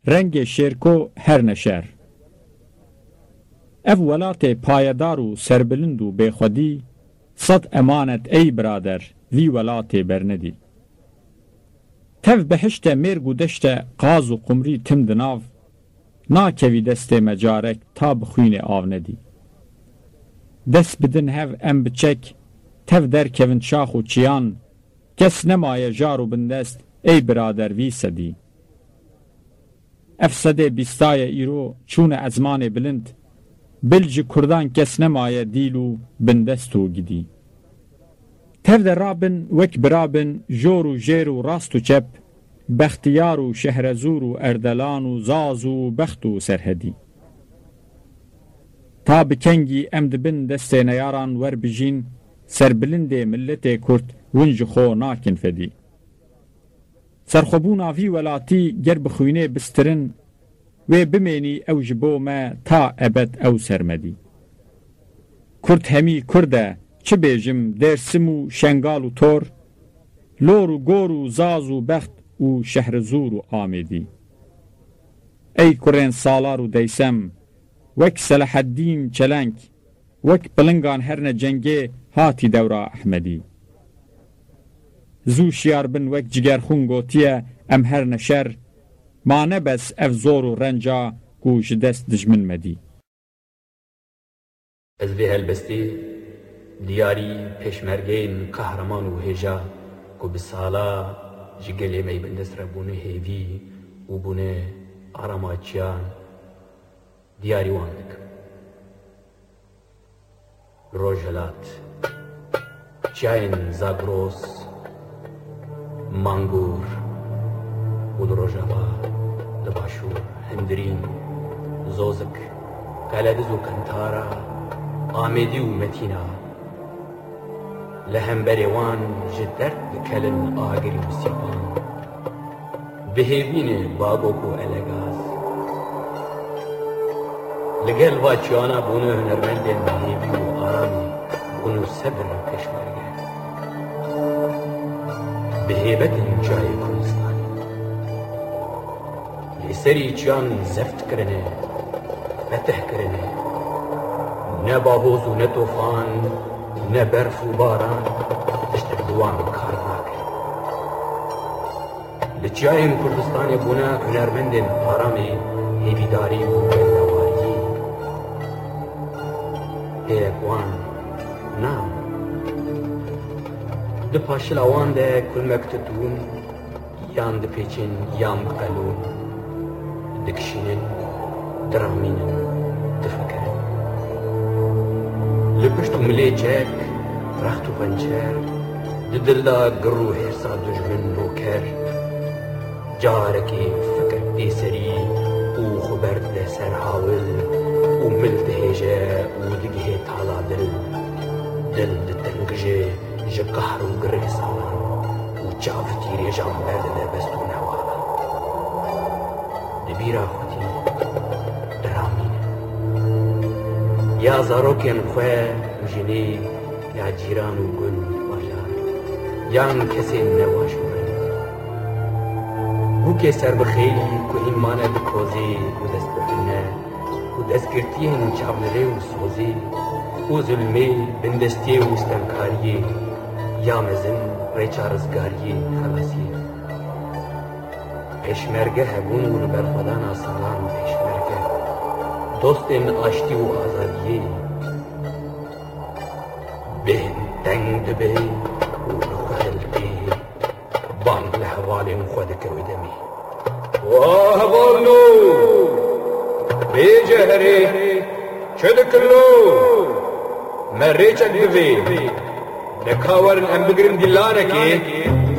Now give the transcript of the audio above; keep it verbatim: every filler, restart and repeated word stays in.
رنگ شیرکو هر نشر. اف ولات پایدار و سربلند و بخودی صد امانت ای برادر وی ولات برندی. تف بهشت مرگ و دشت قاز و قمری تم دناو ناکوی دست مجارک تا بخوین آو ندی. دست بدن هف ام بچک تف در کون شاخ و چیان کس نمای جارو بندست ای برادر وی سدی. افسده بیستای ایرو چون ازمان بلند بلج کردان کس نمای دیلو بندستو گدی. تف در رابن وک برابن جور و جیر و راست و چپ بختیار و شهرزور و اردلان و زاز و بخت و سرهدی. تا بکنگی امد بن دست نیاران ور بجین سربلند ملت کرد ونج خو ناکن فدی. سرخبونا وی ولاتی گر بخوینه بسترن و بمینی او جبو ما تا ابد او سرمدی. کرد همی کرده چه بیجم درسم و شنگال و تور لور و گور و زاز و بخت و شهرزور و آمدی. ای کرین سالار و دیسم وک صلاح الدین چلنگ وک بلنگان هرن جنگه هاتی دورا احمدی. زو شیار بن وک جگر خون گوتیه ام هر نشر ما نبس اف زور و رنجا گوش دست دجمن مدی. از به هلبستی دیاری پشمرگین قهرمان و هجا کو بسالا جگلی می بندست ربونه هیوی و بونه آراماچیان دیاری واندک روژلات چاین زاگروس مانگور و دروژاوا دباشور هندرین زوزک کالدز و کنتارا آمدی و متینا لهم بریوان جدرد بکلن آگری و سیبان بهیبین باگوکو الگاز لگل واچیانا بونو هنرمند مهیبی و آرامی بونو صبر پشمرگه بهیبت جای کنستانی لیسری چیان زفت کرنه فتح کرنه نه باهوز و نه توفان نه برف و باران تشتر دوام کار ناکه لچیایم کردستان بونا هنرمند آرامی هیویداری و بلدواری هیکوان نام ده پاشلاوان ده کل مکتتون یان ده پیچن یان بقلون دکشینن درامینن دفکرن لپشتو ملی چک رختو پنچر ده دلدا گرو حرسا دجمن روکر جارکی فکر بیسری او خبرد ده سرحاول و ملد هیجه و دگه تالا دل دل ده تنگجه جه قهر و گره سالان و جاف تیری جان برد ده بستو نوالا ده بیرا خودی درامینه یا زاروکن خواه جنی یا جیران و گل باجار یان کسی نواشورن بو که سر بخیلی که ایمانه بکوزی و دست بخینه و دست گرتیه چابنره و سوزی و ظلمه بندستی و استنکاری یا مزن ریچارزگاری خلاصی پشمرگه هبون و برخودان سالان پشمرگه دوست آشتی و آزادی بین دنگ دبی و نخل بی بانگ لحوال خود کردمی واه والنو بی جهری چد کلو مری چد بی لکاورن ام بگرم دلانه کی